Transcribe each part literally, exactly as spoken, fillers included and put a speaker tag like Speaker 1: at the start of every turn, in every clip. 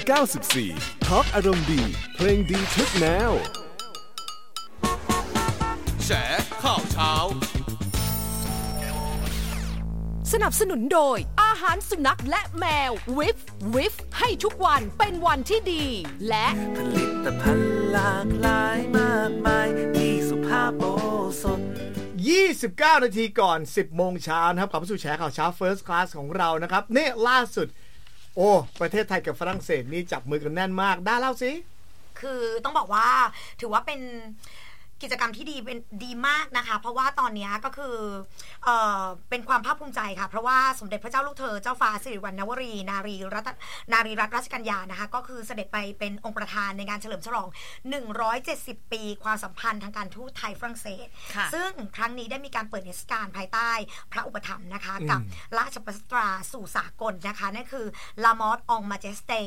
Speaker 1: เก้าสิบสี่ Talk อารมณ์ดีเพลงดีทุกแนว
Speaker 2: แฉข่าวเช้า
Speaker 3: สนับสนุนโดยอาหารสุนัขและแมววิฟวิฟให้ทุกวันเป็นวันที่ดีและ
Speaker 4: ผลิตภัณฑ์หลากหลายมากมายที่สุภาพโอสถ
Speaker 5: ยี่สิบเก้านาทีก่อน สิบโมงเช้านะครับกลับมาสู่แฉข่าวเช้า First Class ของเรานะครับนี่ล่าสุดโอ้ประเทศไทยกับฝรั่งเศสนี่จับมือกันแน่นมากด้าเล่าสิ
Speaker 6: คือต้องบอกว่าถือว่าเป็นกิจกรรมที่ดีเป็นดีมากนะคะเพราะว่าตอนนี้ก็คือเอ่อเป็นความภาคภูมิใจค่ะเพราะว่าสมเด็จพระเจ้าลูกเธอเจ้าฟ้าสิริวัณณวรีนารีรัตนนารีรัตนราชกัญญานะคะก็คือเสด็จไปเป็นองค์ประธานในงานเฉลิมฉลองหนึ่งร้อยเจ็ดสิบปีความสัมพันธ์ทางการทูตไทยฝรั่งเศสซึ่งครั้งนี้ได้มีการเปิดนิทรรศการภายใต้พระอุปถัมภ์นะคะกับราชประสตราสู่สากลนะคะนั่นคือ La Mode en Majesté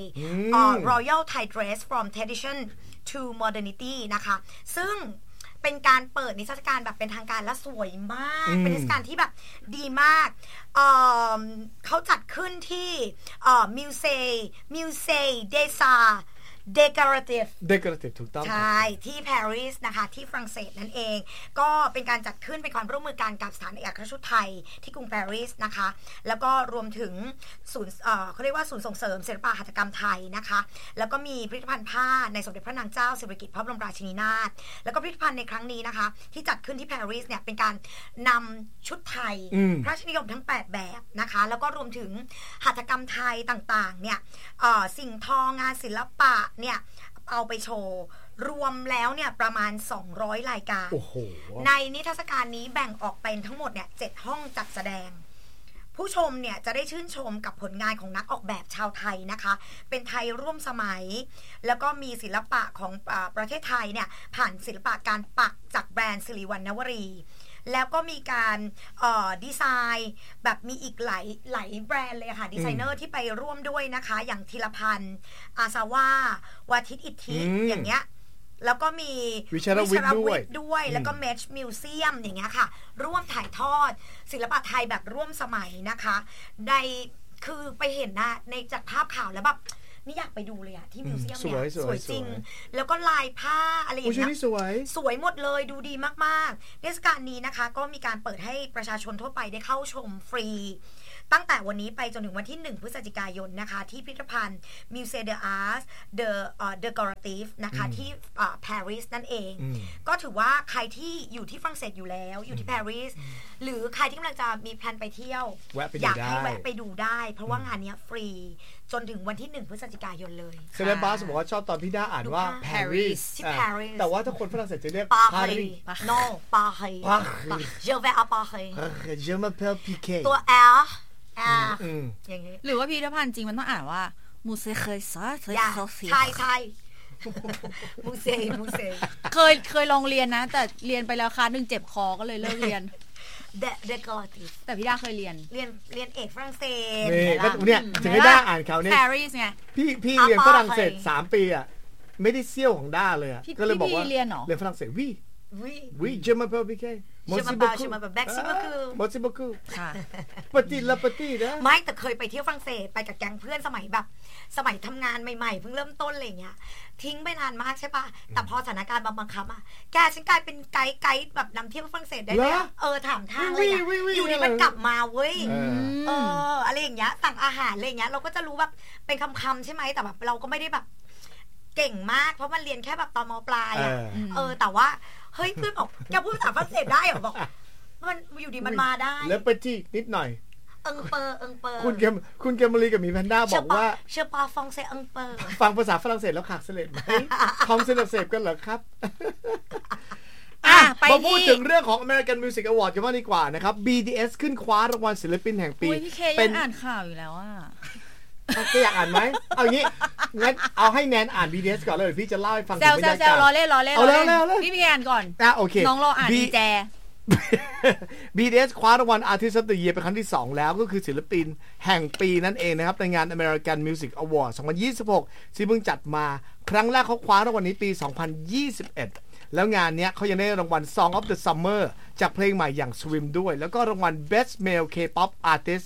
Speaker 6: Royal Thai Dress from Tradition to Modernity นะคะซึ่งเป็นการเปิดนิทรรศการแบบเป็นทางการและสวยมากเป็นนิทรรศการที่แบบดีมาก เ, เขาจัดขึ้นที่มิวเซมิวเซเดซาDecorative
Speaker 5: Decorative ถูกต้อง
Speaker 6: ใช่ที่ปารีสนะคะที่ฝรั่งเศสนั่นเองก็เป็นการจัดขึ้นเป็นความร่วมมือกันกับสถานเอกอัครราชทูตไทยที่กรุงปารีสนะคะแล้วก็รวมถึงศูนย์เอ่อเขาเรียกว่าศูนย์ส่งเสริมศิลปะหัตถกรรมไทยนะคะแล้วก็มีพิพิธภัณฑ์ผ้าในสมเด็จพระนางเจ้าสิริกิติ์พระบรมราชินีนาถแล้วก็พิพิธภัณฑ์ในครั้งนี้นะคะที่จัดขึ้นที่ปารีสเนี่ยเป็นการนำชุดไทยพระราชนิยมทั้งแปดแบบนะคะแล้วก็รวมถึงหัตถกรรมไทยต่างๆเนี่ยเอ่อสิ่งทองานศิลปะเนี่ยเอาไปโชว์รวมแล้วเนี่ยประมาณสองร้อยรายการในนิทรรศการนี้แบ่งออกเป็นทั้งหมดเนี่ยเจ็ดห้องจัดแสดงผู้ชมเนี่ยจะได้ชื่นชมกับผลงานของนักออกแบบชาวไทยนะคะเป็นไทยร่วมสมัยแล้วก็มีศิลปะของประเทศไทยเนี่ยผ่านศิลปะการปักจากแบรนด์สิริวัณณวรีแล้วก็มีการดีไซน์แบบมีอีกหลายหลายแบรนด์เลยค่ะดีไซเนอร์ที่ไปร่วมด้วยนะคะอย่างธีรพันธ์อาซาว่าวาทิตอิทธิอย่างเงี้ยแล้วก็มี
Speaker 5: วิชารวิทย์ด้วย
Speaker 6: ด้วยแล้วก็เมชมิวเซียมอย่างเงี้ยค่ะร่วมถ่ายทอดศิลปะไทยแบบร่วมสมัยนะคะในคือไปเห็นนะในจากภาพข่าวแล้วแบบนี่อยากไปดูเลยอะที่มิวเซียมเนี่ยสวยจริงแล้วก็ลายผ้าอะไรอย่างเงี้ย
Speaker 5: สวย
Speaker 6: สวยหมดเลยดูดีมากๆเทศกาลนี้นะคะก็มีการเปิดให้ประชาชนทั่วไปได้เข้าชมฟรีตั้งแต่วันนี้ไปจนถึงวันที่หนึ่งพฤศจิกายนนะคะที่พิพิธภัณฑ์ Musée des Arts de Décoratifs นะคะที่ปารีสนั่นเองก็ถือว่าใครที่อยู่ที่ฝรั่งเศสอยู่แล้วอยู่ที่ปารีสหรือใครที่กำลังจะมีแพลนไปเที่ยวอยากให้แวะไปดูได้เพราะว่างานนี้ฟรีจนถึงวันที่หนึ่งพฤศจิกายนเลย
Speaker 5: เซเลบาสบอกว่าชอบตอนพี่ด้าอ่านว่าปารีส
Speaker 6: ที่ปารีส
Speaker 5: แต่ว่าถ้าคนฝรั่งเศสจะเรียก
Speaker 6: ปารีส non ปารีส je vais à Paris
Speaker 5: je m'appelle Piquet
Speaker 6: ตัว Lอ่าอย่างงี้
Speaker 7: หรือว่าพิพิธภัณฑ์จริงมันต้องอ่านว่ามูเซเคยซาเคยเขาเสีย
Speaker 6: ใช่ใช่มูเซมูเซ
Speaker 7: เคยเคยลองเรียนนะแต่เรียนไปแล้วค่ะหนึ่งเจ็บคอก็เลยเลิกเรียน
Speaker 6: เดเดกอติฟ
Speaker 7: แต่พี่ด้าเคยเรียน
Speaker 6: เรียนเรียนเอกฝรั่งเศส
Speaker 5: เนี่ยถึงให้ด้าอ่านเขาเนี่ย
Speaker 7: ปารีสไง
Speaker 5: พี่พี่เรียนฝรั่งเศสสามปีอ่ะไม่ได้เซี่ยวของด้าเลยอ่ะก็เลยบอกว่าเรียนฝรั่งเศสวิ
Speaker 6: วิ
Speaker 5: วิ je m'appelle Piquet
Speaker 6: je m'appelle je m'appelle Merci beaucoup
Speaker 5: Merci beaucoup ปฏิละปฏินะ
Speaker 6: ไม่แต่เคยไปเที่ยวฝรั่งเศสไปกับแก๊งเพื่อนสมัยแบบสมัยทำงานใหม่ๆเพิ่งเริ่มต้นอะไรเงี้ยทิ้งไปนานมากใช่ป่ะแต่พอสถานการณ์บังคับอ่ะแกฉันกลายเป็นไกด์ไกด์แบบนำเที่ยวฝรั่งเศสได้เลยเออถามทางเลยอยู่ดีมันกลับมาเว้ยเอออะไรอย่างเงี้ยสั่งอาหารอะไรเงี้ยเราก็จะรู้แบบเป็นคำๆใช่ไหมแต่แบบเราก็ไม่ได้แบบเก่งมากเพราะมันเรียนแค่แบบตอนม.ปลายอ่ะเออแต่ว่าเฮ้ยเพื่อนบอกแกพูดภาษาฝรั่งเศสได้เหรอบอกมันอยู่ดีมันมาได้
Speaker 5: แล้วไปที่นิดหน่อย
Speaker 6: เอิงเปอร์เอิงเปอร์
Speaker 5: คุณเกมคุณเกมมารีกับมีแพนด้าบอกว่า
Speaker 6: เชอปาฟองเซเอิงเปอร์
Speaker 5: ฟังภาษาฝรั่งเศสแล้วขาดเสลดไหมคอมเซนเซฟกันเหรอครับ
Speaker 7: อ่ะ
Speaker 5: มาพูดถึงเรื่องของ American Music Award กันบ้างดีกว่านะครับ บี ที เอส ขึ้นคว้ารางวัลศิลปินแห่งปี
Speaker 7: เป็นอ่านข่าวอยู่แล้วอ่ะ
Speaker 5: ก็อยากอ่านไหมเอางี้งั้นเอาให้แนนอ่าน บี ที เอส ก่อนเลยพี่จะเล่าให้ฟัง
Speaker 7: แซวแซวแซวรอเล่นรอเล่น
Speaker 5: เอาเร็วๆ
Speaker 7: พี่พี่อ่านก่อน
Speaker 5: อ่ะโอเค
Speaker 7: น้องรออ่านดีแจ
Speaker 5: บี ที เอส คว้ารางวัล Artist of the Year เป็นครั้งที่สองแล้วก็คือศิลปินแห่งปีนั่นเองนะครับในงาน American Music Award สองพันยี่สิบหกที่เพิ่งจัดมาครั้งแรกเขาคว้ารางวัลนี้ปีสองพันยี่สิบเอ็ดแล้วงานนี้เขายังได้รางวัล Song of the Summer จากเพลงใหม่อย่าง Swim ด้วยแล้วก็รางวัล Best Male K-pop Artist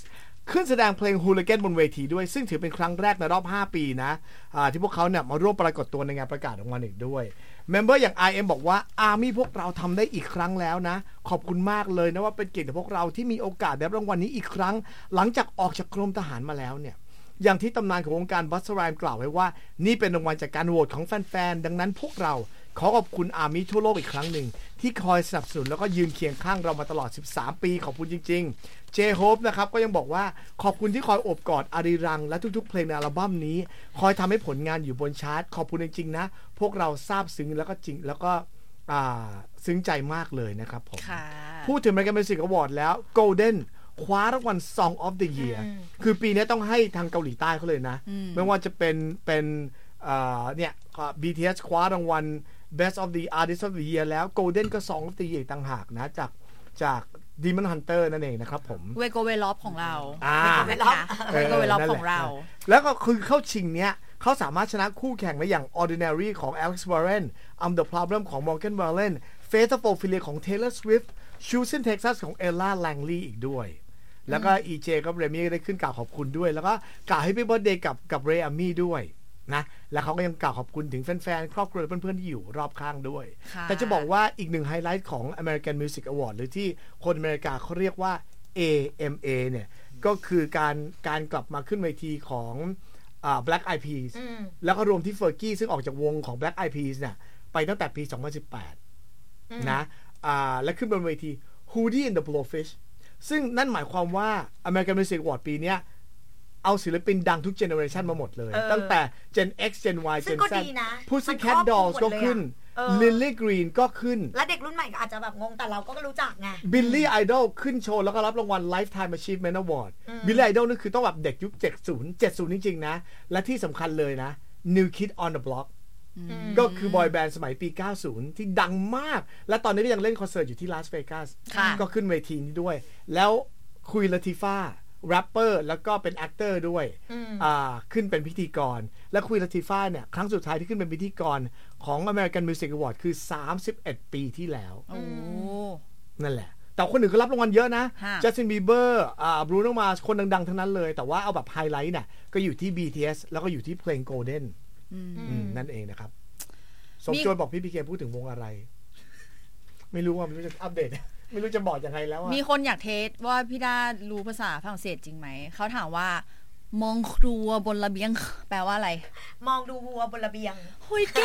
Speaker 5: ขึ้นแสดงเพลง Hooligan บนเวทีด้วยซึ่งถือเป็นครั้งแรกในรอบห้าปีนะที่พวกเขาเนี่ยมาร่วมปรากฏตัวในงานประกาศรางวัลอีกด้วยเมมเบอร์อย่าง ไอ เอ็ม บอกว่า Army พวกเราทำได้อีกครั้งแล้วนะขอบคุณมากเลยนะว่าเป็นเกียรติกับพวกเราที่มีโอกาสได้รับรางวัลนี้อีกครั้งหลังจากออกจากกรมทหารมาแล้วเนี่ยอย่างที่ตำนานของวงการบัสเตอร์ไรม์กล่าวไว้ว่านี่เป็นรางวัลจากการโหวตของแฟนๆดังนั้นพวกเราขอขอบคุณอาร์มี่ทั่วโลกอีกครั้งหนึ่งที่คอยสนับสนุนแล้วก็ยืนเคียงข้างเรามาตลอดสิบสามปีขอบคุณจริงๆเจโฮปนะครับก็ยังบอกว่าขอบคุณที่คอยโอบกอดอารีรังและทุกๆเพลงในอัลบั้มนี้คอยทำให้ผลงานอยู่บนชาร์ตขอบคุณจริงๆนะพวกเราซาบซึ้งแล้วก็จริงแล้วก็ซึ้งใจมากเลยนะครับผมพูดถึง American Music Award แล้ว Golden คว้ารางวัล Song of the Year คือปีนี้ต้องให้ทางเกาหลีใต้เขาเลยนะไม่ว่าจะเป็นเป็นเนี่ย บี ที เอส คว้ารางวัลBest of the Artist of the Year แล้ว Golden ก็ Song of the Year ต่างหากนะจากจาก Demon Hunter นั่นเองนะครับผม
Speaker 7: เวโกเวลอฟของเรา
Speaker 5: เวโก
Speaker 7: เวโกเวลอฟของเรา
Speaker 5: แล้วก็คือเข้าชิงเนี้ยเขาสามารถชนะคู่แข่งได้อย่าง Ordinary ของ Alex Warren I'm the Problem ของ Morgan Wallen Faith of Ophelia ของ Taylor Swift Choosing Texas ของ Ella Langley อีกด้วยแล้วก็ อี เจ กับ Remy ได้ขึ้นกล่าวขอบคุณด้วยแล้วก็กล่าว Happy Birthday กับกับ Ray Ami ด้วยนะแล้วเขาก็ยังกล่าวขอบคุณถึงแฟนๆครอบครัวและเพื่อนๆที่อยู่รอบข้างด้วยแต่จะบอกว่าอีกหนึ่งไฮไลท์ของ American Music Award หรือที่คนอเมริกาเขาเรียกว่า เอ เอ็ม เอ เนี่ยก็คือการการกลับมาขึ้นเวทีของอ่า Black Eyed Peas แล้วก็รวมที่ Fergie ซึ่งออกจากวงของ Black Eyed Peas เนี่ยไปตั้งแต่ปีสองพันสิบแปดนะอ่าและขึ้นบนเวที Hootie and the Blowfish ซึ่งนั่นหมายความว่า American Music Award ปีนี้เอาศิลปินดังทุกเจเนอเรชันมาหมดเลยตั้งแต่ Gen X Gen Y Gen Z Pussycat Dolls ก็ขึ้น Lily Green ก็ขึ้น
Speaker 6: และเด็กรุ่นใหม่ก็อาจจะแบบงงแต่เราก็รู้จักไง
Speaker 5: Billy Idol ขึ้นโชว์แล้วก็รับรางวัล Lifetime Achievement Award Billy Idol นั่นคือต้องแบบเด็กยุคเจ็ดสิบ เจ็ดสิบจริงๆนะและที่สำคัญเลยนะ New Kid on the Block ก็คือบอยแบนด์สมัยปีเก้าสิบที่ดังมากและตอนนี้ก็ยังเล่นคอนเสิร์ตอยู่ที่ลาสเวกัสก็ขึ้นเวทีนี้ด้วยแล้วคุยลาติฟ่าแรปเปอร์แล้วก็เป็นแอคเตอร์ด้วยอ่าขึ้นเป็นพิธีกรและคุยลาติฟ่าเนี่ยครั้งสุดท้ายที่ขึ้นเป็นพิธีกรของ American Music Award คือสามสิบเอ็ดปีที่แล้วนั่นแหละแต่คนอื่นก็รับรางวัลเยอะนะจัสตินบีเบอร์อ่าบรูโนมาร์คนดังๆทั้งนั้นเลยแต่ว่าเอาแบบไฮไลท์เนี่ยก็อยู่ที่ บี ที เอส แล้วก็อยู่ที่เพลง Golden นั่นเองนะครับสมโจยบอกพี่พีเคพูดถึงวงอะไรไม่รู้ว่าไม่รู้จะอัปเดตไม่รู้จะบอกยังไงแล้ว
Speaker 7: มีคนอยากเทสว่าพี่ดารู้ภาษาฝรั่งเศสจริงไหมเขาถามว่ามองครัวบนระเบียงแปลว่าอะไร
Speaker 6: มองดูวัวบนระเบียง
Speaker 7: เฮ้ย